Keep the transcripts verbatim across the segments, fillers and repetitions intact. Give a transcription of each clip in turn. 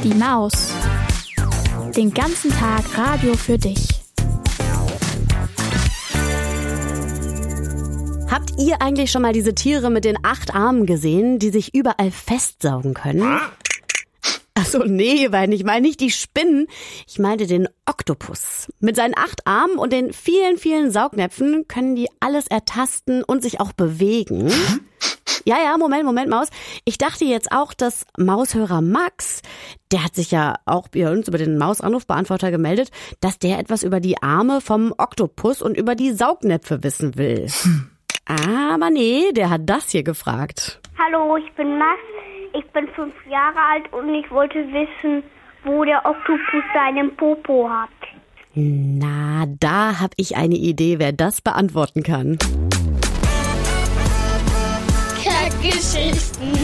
Die Maus. Den ganzen Tag Radio für dich. Habt ihr eigentlich schon mal diese Tiere mit den acht Armen gesehen, die sich überall festsaugen können? Achso, nee, weil ich meine nicht die Spinnen, ich meine den Oktopus. Mit seinen acht Armen und den vielen, vielen Saugnäpfen können die alles ertasten und sich auch bewegen. Ja, ja, Moment, Moment, Maus. Ich dachte jetzt auch, dass Maushörer Max, der hat sich ja auch bei uns über den Mausanrufbeantworter gemeldet, dass der etwas über die Arme vom Oktopus und über die Saugnäpfe wissen will. Aber nee, der hat das hier gefragt. Hallo, ich bin Max. Ich bin fünf Jahre alt und ich wollte wissen, wo der Oktopus seinen Popo hat. Na, da hab ich eine Idee, wer das beantworten kann. Kackgeschichten.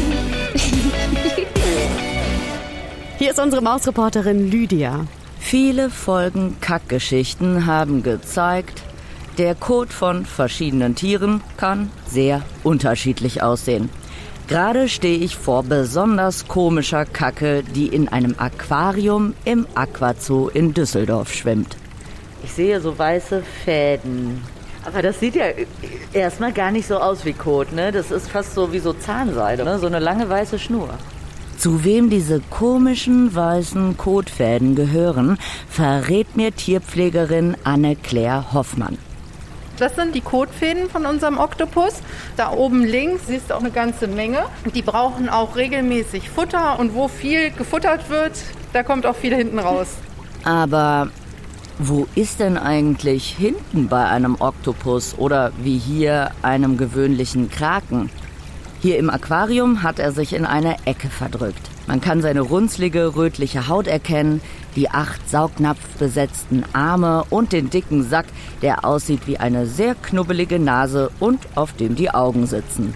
Hier ist unsere Mausreporterin Lydia. Viele Folgen Kackgeschichten haben gezeigt, der Kot von verschiedenen Tieren kann sehr unterschiedlich aussehen. Gerade stehe ich vor besonders komischer Kacke, die in einem Aquarium im Aquazoo in Düsseldorf schwimmt. Ich sehe so weiße Fäden. Aber das sieht ja erstmal gar nicht so aus wie Kot, ne? Das ist fast so wie so Zahnseide, ne? So eine lange weiße Schnur. Zu wem diese komischen weißen Kotfäden gehören, verrät mir Tierpflegerin Anne-Claire Hoffmann. Das sind die Kotfäden von unserem Oktopus. Da oben links siehst du auch eine ganze Menge. Die brauchen auch regelmäßig Futter und wo viel gefuttert wird, da kommt auch viel hinten raus. Aber wo ist denn eigentlich hinten bei einem Oktopus oder wie hier einem gewöhnlichen Kraken? Hier im Aquarium hat er sich in eine Ecke verdrückt. Man kann seine runzlige, rötliche Haut erkennen, die acht saugnapfbesetzten Arme und den dicken Sack, der aussieht wie eine sehr knubbelige Nase und auf dem die Augen sitzen.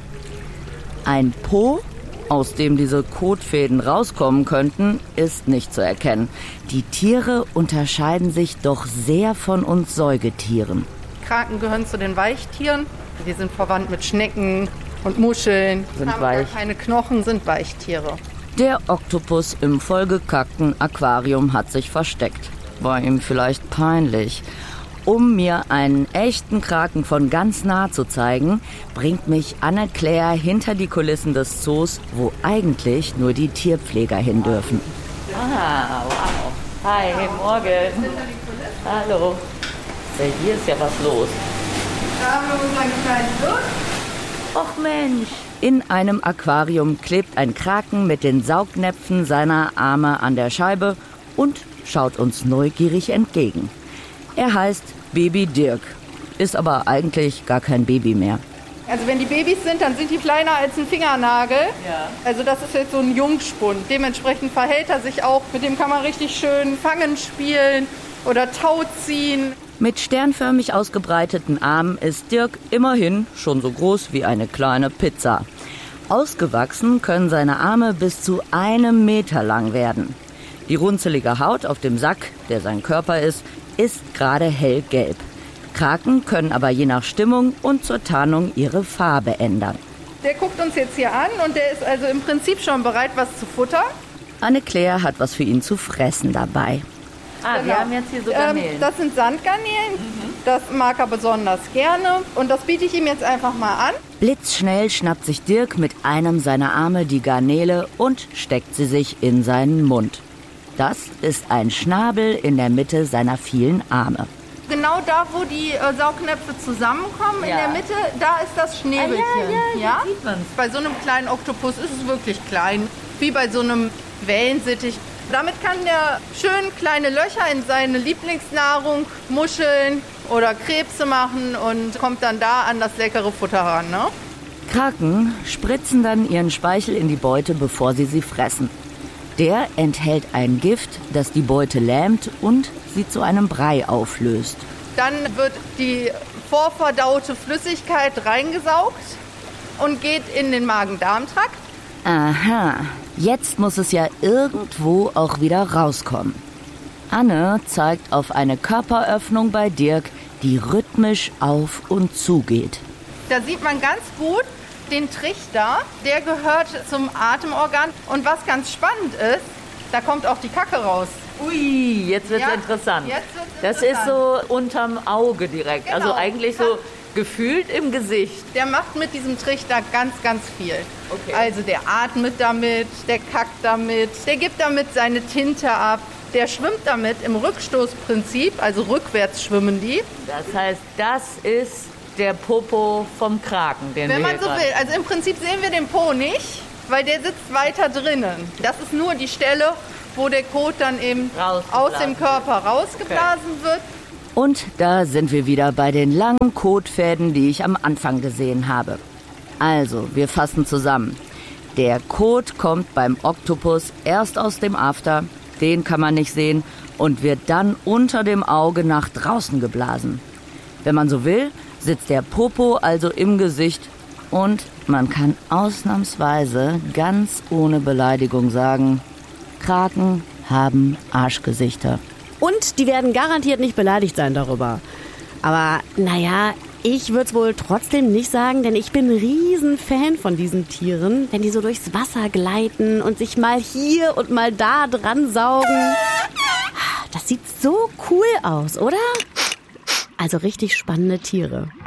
Ein Po, aus dem diese Kotfäden rauskommen könnten, ist nicht zu erkennen. Die Tiere unterscheiden sich doch sehr von uns Säugetieren. Kraken gehören zu den Weichtieren. Die sind verwandt mit Schnecken und Muscheln. Sind haben weich. gar keine Knochen, sind Weichtiere. Der Oktopus im vollgekackten Aquarium hat sich versteckt. War ihm vielleicht peinlich. Um mir einen echten Kraken von ganz nah zu zeigen, bringt mich Anne-Claire hinter die Kulissen des Zoos, wo eigentlich nur die Tierpfleger hin dürfen. Ah, wow. Hi, morgen. Hallo. Ja, hier ist ja was los. Da haben wir unseren kleinen Wirt. Och Mensch. In einem Aquarium klebt ein Kraken mit den Saugnäpfen seiner Arme an der Scheibe und schaut uns neugierig entgegen. Er heißt Baby Dirk, ist aber eigentlich gar kein Baby mehr. Also wenn die Babys sind, dann sind die kleiner als ein Fingernagel. Ja. Also das ist jetzt so ein Jungspund. Dementsprechend verhält er sich auch. Mit dem kann man richtig schön fangen spielen oder Tau ziehen. Mit sternförmig ausgebreiteten Armen ist Dirk immerhin schon so groß wie eine kleine Pizza. Ausgewachsen können seine Arme bis zu einem Meter lang werden. Die runzelige Haut auf dem Sack, der sein Körper ist, ist gerade hellgelb. Kraken können aber je nach Stimmung und zur Tarnung ihre Farbe ändern. Der guckt uns jetzt hier an und der ist also im Prinzip schon bereit, was zu futtern. Anne-Claire hat was für ihn zu fressen dabei. Ah, genau. Wir haben jetzt hier so Garnelen. Ähm, das sind Sandgarnelen. Mhm. Das mag er besonders gerne. Und das biete ich ihm jetzt einfach mal an. Blitzschnell schnappt sich Dirk mit einem seiner Arme die Garnele und steckt sie sich in seinen Mund. Das ist ein Schnabel in der Mitte seiner vielen Arme. Genau da, wo die äh, Saugnäpfe zusammenkommen, ja. In der Mitte, da ist das Schnäbelchen. Ah, ja, ja, ja? Sieht man's. Bei so einem kleinen Oktopus ist es wirklich klein, wie bei so einem Wellensittich. Damit kann der schön kleine Löcher in seine Lieblingsnahrung, Muscheln oder Krebse machen und kommt dann da an das leckere Futter ran. Ne? Kraken spritzen dann ihren Speichel in die Beute, bevor sie sie fressen. Der enthält ein Gift, das die Beute lähmt und sie zu einem Brei auflöst. Dann wird die vorverdaute Flüssigkeit reingesaugt und geht in den Magen-Darm-Trakt. Aha, jetzt muss es ja irgendwo auch wieder rauskommen. Anne zeigt auf eine Körperöffnung bei Dirk, die rhythmisch auf und zu geht. Da sieht man ganz gut den Trichter, der gehört zum Atemorgan. Und was ganz spannend ist, Da kommt auch die Kacke raus. Ui, jetzt wird's Ja, interessant. jetzt wird's Das interessant. ist so unterm Auge direkt. Genau. Also eigentlich so gefühlt im Gesicht. Der macht mit diesem Trichter ganz, ganz viel. Okay. Also der atmet damit, der kackt damit, der gibt damit seine Tinte ab. Der schwimmt damit im Rückstoßprinzip, also rückwärts schwimmen die. Das heißt, das ist der Popo vom Kraken, den Wenn wir man hier so gerade- will. Also im Prinzip sehen wir den Po nicht, weil der sitzt weiter drinnen. Das ist nur die Stelle, wo der Kot dann eben Rausgeblasen aus dem Körper rausgeblasen wird. Und da sind wir wieder bei den langen Kotfäden, die ich am Anfang gesehen habe. Also, wir fassen zusammen. Der Kot kommt beim Oktopus erst aus dem After, den kann man nicht sehen, und wird dann unter dem Auge nach draußen geblasen. Wenn man so will, sitzt der Popo also im Gesicht und man kann ausnahmsweise ganz ohne Beleidigung sagen, Kraken haben Arschgesichter. Und die werden garantiert nicht beleidigt sein darüber. Aber naja, ich würde es wohl trotzdem nicht sagen, denn ich bin ein Riesenfan von diesen Tieren. Wenn die so durchs Wasser gleiten und sich mal hier und mal da dran saugen. Das sieht so cool aus, oder? Also richtig spannende Tiere.